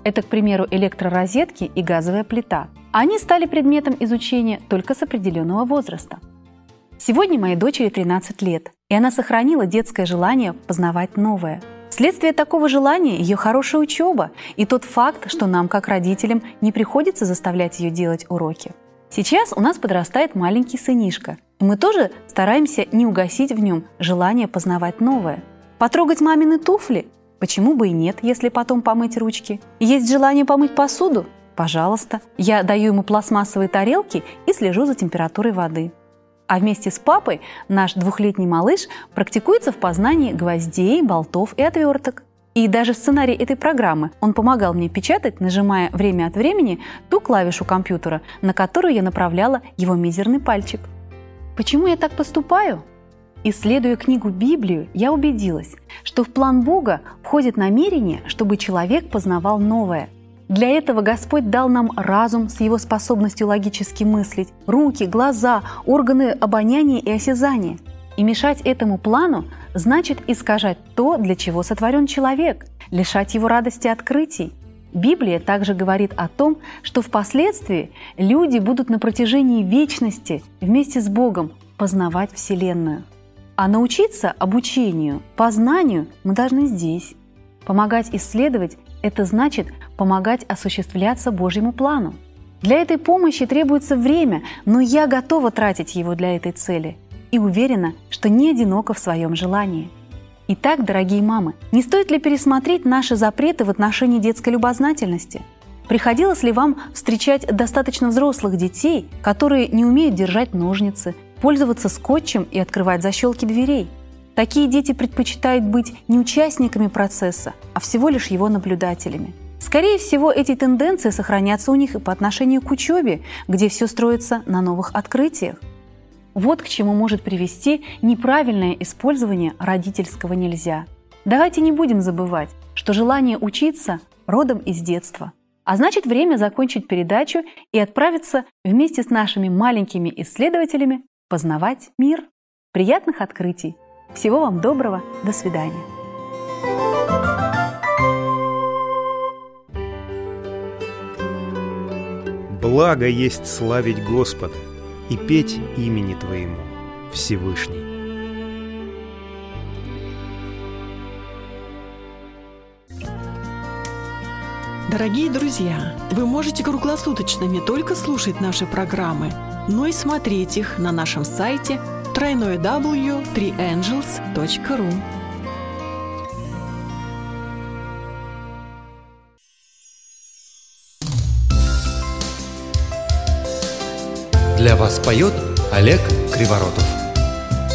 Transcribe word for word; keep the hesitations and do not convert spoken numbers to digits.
Это, к примеру, электророзетки и газовая плита. Они стали предметом изучения только с определенного возраста. Сегодня моей дочери тринадцать лет, и она сохранила детское желание познавать новое. Вследствие такого желания ее хорошая учеба и тот факт, что нам, как родителям, не приходится заставлять ее делать уроки. Сейчас у нас подрастает маленький сынишка, и мы тоже стараемся не угасить в нем желание познавать новое. Потрогать мамины туфли? Почему бы и нет, если потом помыть ручки? Есть желание помыть посуду? Пожалуйста. Я даю ему пластмассовые тарелки и слежу за температурой воды. А вместе с папой наш двухлетний малыш практикуется в познании гвоздей, болтов и отверток. И даже сценарий этой программы он помогал мне печатать, нажимая время от времени ту клавишу компьютера, на которую я направляла его мизерный пальчик. Почему я так поступаю? Исследуя книгу Библию, я убедилась, что в план Бога входит намерение, чтобы человек познавал новое. Для этого Господь дал нам разум с его способностью логически мыслить, руки, глаза, органы обоняния и осязания. И мешать этому плану значит искажать то, для чего сотворен человек, лишать его радости открытий. Библия также говорит о том, что впоследствии люди будут на протяжении вечности вместе с Богом познавать Вселенную. А научиться обучению, познанию мы должны здесь. Помогать исследовать – это значит помогать осуществляться Божьему плану. Для этой помощи требуется время, но я готова тратить его для этой цели и уверена, что не одинока в своем желании. Итак, дорогие мамы, не стоит ли пересмотреть наши запреты в отношении детской любознательности? Приходилось ли вам встречать достаточно взрослых детей, которые не умеют держать ножницы, пользоваться скотчем и открывать защелки дверей? Такие дети предпочитают быть не участниками процесса, а всего лишь его наблюдателями. Скорее всего, эти тенденции сохранятся у них и по отношению к учебе, где все строится на новых открытиях. Вот к чему может привести неправильное использование родительского «нельзя». Давайте не будем забывать, что желание учиться родом из детства. А значит, время закончить передачу и отправиться вместе с нашими маленькими исследователями познавать мир. Приятных открытий! Всего вам доброго! До свидания! Благо есть славить Господа и петь имени Твоему, Всевышний. Дорогие друзья, вы можете круглосуточно не только слушать наши программы, но и смотреть их на нашем сайте дабл ю дабл ю дабл ю точка три энджелс точка ру. Для вас поет Олег Криворотов.